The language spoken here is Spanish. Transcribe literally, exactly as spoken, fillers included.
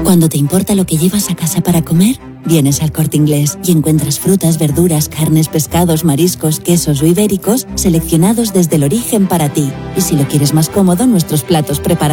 Cuando te importa lo que llevas a casa para comer, vienes al Corte Inglés y encuentras frutas, verduras, carnes, pescados, mariscos, quesos o ibéricos seleccionados desde el origen para ti. Y si lo quieres más cómodo, nuestros platos preparados